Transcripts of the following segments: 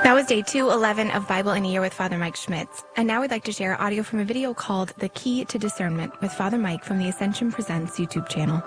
That was day 211 of Bible in a Year with Father Mike Schmitz. And now we'd like to share audio from a video called The Key to Discernment with Father Mike from the Ascension Presents YouTube channel.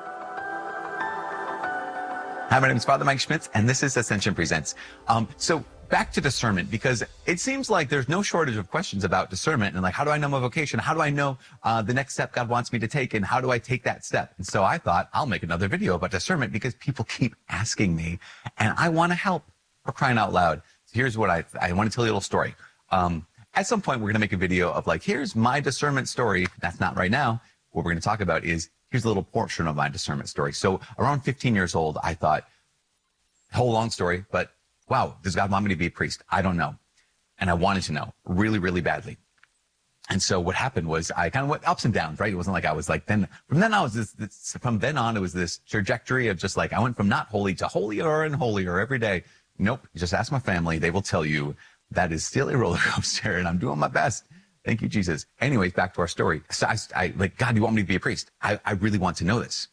Hi, my name is Father Mike Schmitz, and this is Ascension Presents. So back to discernment, because it seems like there's no shortage of questions about discernment and like, how do I know my vocation? How do I know the next step God wants me to take? And how do I take that step? And so I thought I'll make another video about discernment because people keep asking me and I want to help, for crying out loud. So here's what I want to tell you a little story. At some point, we're going to make a video of like, here's my discernment story. That's not right now. What we're going to talk about is, here's a little portion of my discernment story. So around 15 years old, I thought, whole long story, but wow, does God want me to be a priest? I don't know. And I wanted to know really, really badly. And so what happened was I kind of went ups and downs, right? It wasn't like I was like, from then on, it was this trajectory of just like, I went from not holy to holier and holier every day. Nope. Just ask my family. They will tell you that is still a roller coaster and I'm doing my best. Thank you, Jesus. Anyways, back to our story. So I like, God, do you want me to be a priest? I really want to know this.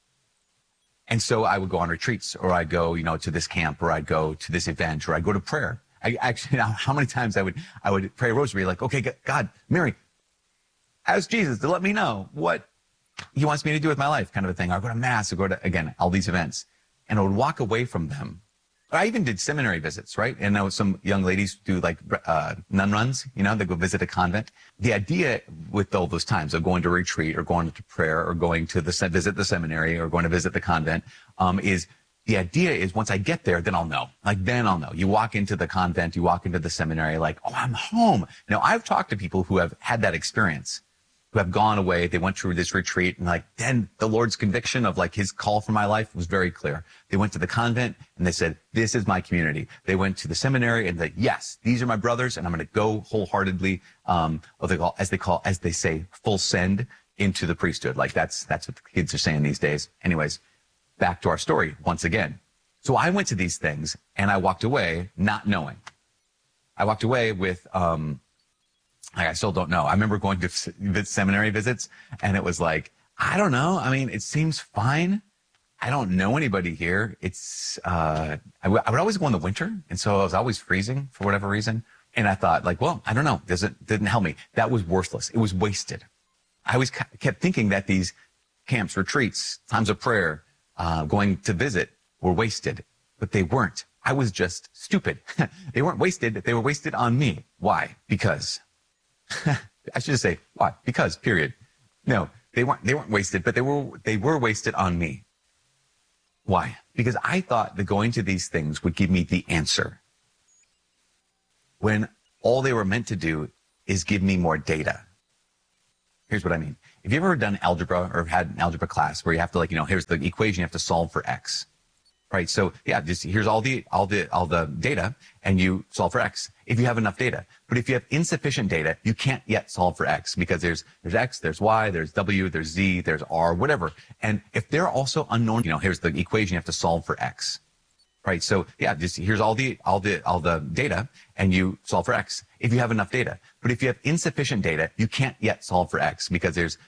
And so I would go on retreats, or I'd go, to this camp, or I'd go to this event, or I'd go to prayer. I actually, how many times I would pray a rosary, like, okay, God, Mary, ask Jesus to let me know what he wants me to do with my life, kind of a thing. Or I'd go to mass, or go to, again, all these events. And I would walk away from them. I even did seminary visits, right? And I know some young ladies do like nun runs, they go visit a convent. The idea with all those times of going to retreat or going to prayer or going to visit the seminary or going to visit the convent is the idea is once I get there, then I'll know. Like then I'll know. You walk into the convent, you walk into the seminary like, oh, I'm home. Now I've talked to people who have had that experience, who have gone away. They went through this retreat and like, then the Lord's conviction of like his call for my life was very clear. They went to the convent and they said, this is my community. They went to the seminary and they, yes, these are my brothers and I'm going to go wholeheartedly, as they say, full send into the priesthood. Like that's what the kids are saying these days. Anyways, back to our story once again. So I went to these things and I walked away not knowing. I walked away with, I still don't know. I remember going to seminary visits and it was like, I don't know. I mean, it seems fine. I don't know anybody here. It's, I would always go in the winter. And so I was always freezing for whatever reason. And I thought like, well, I don't know. Didn't help me. That was worthless. It was wasted. I always kept thinking that these camps, retreats, times of prayer, going to visit were wasted, but they weren't. I was just stupid. They weren't wasted. They were wasted on me. Why? Because I should just say why? Because, period. No, they weren't wasted, but they were wasted on me. Why? Because I thought that going to these things would give me the answer, when all they were meant to do is give me more data. Here's what I mean. If you've ever done algebra or had an algebra class where you have to here's the equation you have to solve for X. Right. So yeah, just here's all the data and you solve for X if you have enough data. But if you have insufficient data, you can't yet solve for X because there's X, there's Y, there's W, there's Z, there's R, whatever. And if they're also unknown, here's the equation you have to solve for X. Right. So yeah, just here's all the data and you solve for X if you have enough data. But if you have insufficient data, you can't yet solve for X because there's